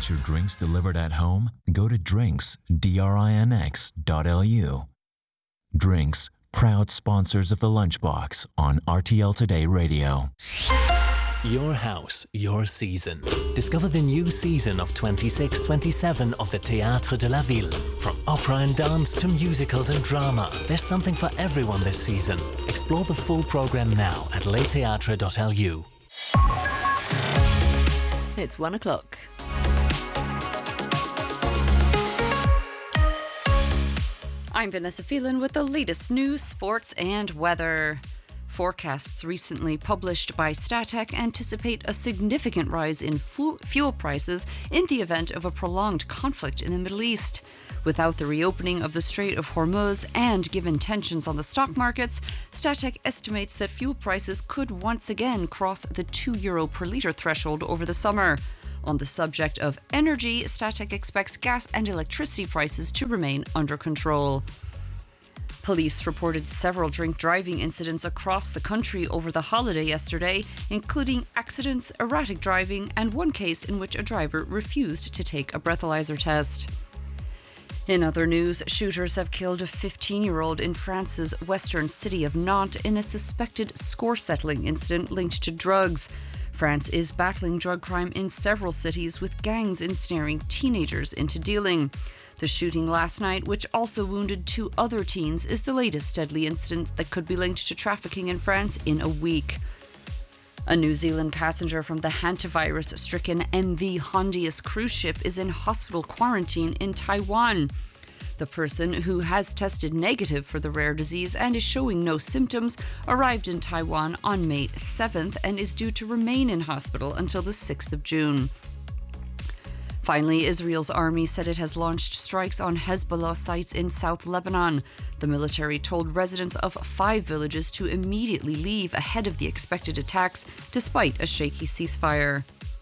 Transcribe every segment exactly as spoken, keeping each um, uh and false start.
Want your drinks delivered at home? Go to drinks, D R I N X dot L U. Drinks, proud sponsors of the Lunchbox on R T L Today Radio. Your house, your season. Discover the new season of twenty-six twenty-seven of the Théâtre de la Ville. From opera and dance to musicals and drama, there's something for everyone this season. Explore the full programme now at le theatre dot L U. It's one o'clock. I'm Vanessa Phelan with the latest news, sports and weather. Forecasts recently published by Statec anticipate a significant rise in fuel prices in the event of a prolonged conflict in the Middle East. Without the reopening of the Strait of Hormuz and given tensions on the stock markets, Statec estimates that fuel prices could once again cross the two euro per litre threshold over the summer. On the subject of energy, Statec expects gas and electricity prices to remain under control. Police reported several drink driving incidents across the country over the holiday yesterday, including accidents, erratic driving, and one case in which a driver refused to take a breathalyzer test. In other news, shooters have killed a fifteen-year-old in France's western city of Nantes in a suspected score-settling incident linked to drugs. France is battling drug crime in several cities, with gangs ensnaring teenagers into dealing. The shooting last night, which also wounded two other teens, is the latest deadly incident that could be linked to trafficking in France in a week. A New Zealand passenger from the hantavirus-stricken M V Hondius cruise ship is in hospital quarantine in Taiwan. The person, who has tested negative for the rare disease and is showing no symptoms, arrived in Taiwan on May seventh and is due to remain in hospital until the sixth of June. Finally, Israel's army said it has launched strikes on Hezbollah sites in South Lebanon. The military told residents of five villages to immediately leave ahead of the expected attacks, despite a shaky ceasefire.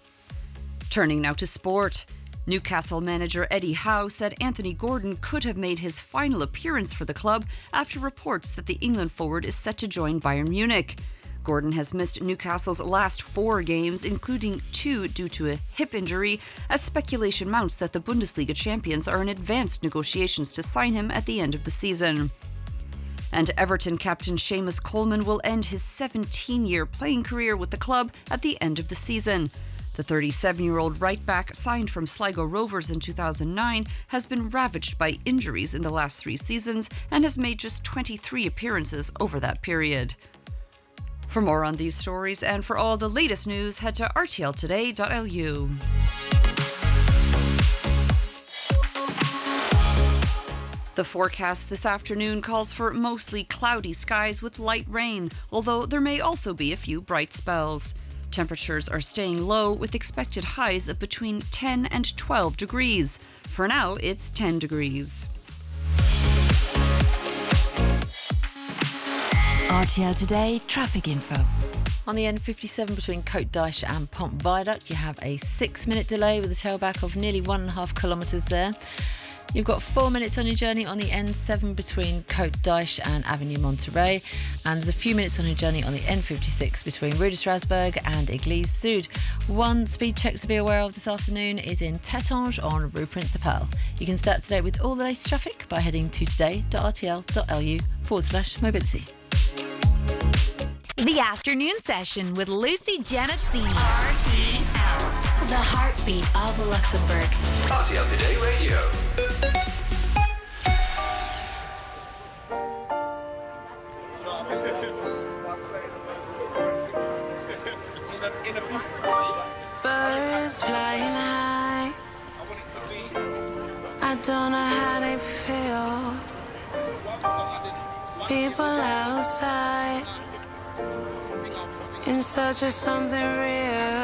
Turning now to sport. Newcastle manager Eddie Howe said Anthony Gordon could have made his final appearance for the club after reports that the England forward is set to join Bayern Munich. Gordon has missed Newcastle's last four games, including two due to a hip injury, as speculation mounts that the Bundesliga champions are in advanced negotiations to sign him at the end of the season. And Everton captain Seamus Coleman will end his seventeen-year playing career with the club at the end of the season. The thirty-seven-year-old right-back, signed from Sligo Rovers in two thousand nine, has been ravaged by injuries in the last three seasons and has made just twenty-three appearances over that period. For more on these stories and for all the latest news, head to R T L today dot L U. The forecast this afternoon calls for mostly cloudy skies with light rain, although there may also be a few bright spells. Temperatures are staying low with expected highs of between ten and twelve degrees. For now, it's ten degrees. R T L Today traffic info. On the N fifty-seven between Côte d'Ache and Pont Viaduct, you have a six-minute delay with a tailback of nearly one and a half kilometres there. You've got four minutes on your journey on the N seven between Côte d'Ache and Avenue Monterey, and there's a few minutes on your journey on the N fifty-six between Rue de Strasbourg and Église Sud. One speed check to be aware of this afternoon is in Tétange on Rue Principale. You can stay up to date with all the latest traffic by heading to today dot R T L dot L U forward slash mobility. The afternoon session with Lucy Janazzini. R T L, the heartbeat of Luxembourg. R T L Today Radio. Birds flying high, I don't know how they feel. People outside, in search of something real.